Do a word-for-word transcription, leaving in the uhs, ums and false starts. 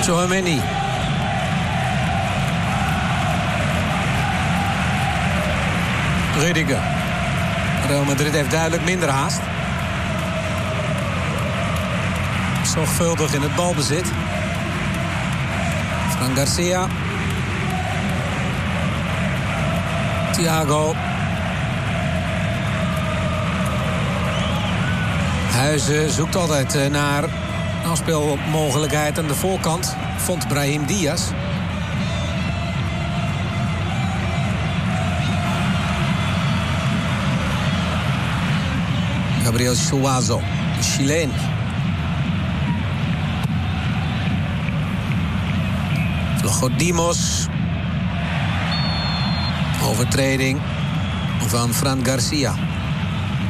Tchouaméni. Rudiger. Real Madrid heeft duidelijk minder haast. Zorgvuldig in het balbezit. Fran Garcia. Thiago. Huizen zoekt altijd naar afspeelmogelijkheid aan de voorkant. Vond Brahim Diaz. Gabriel Suazo, de Chileen. Vlogodimos. Overtreding van Fran Garcia.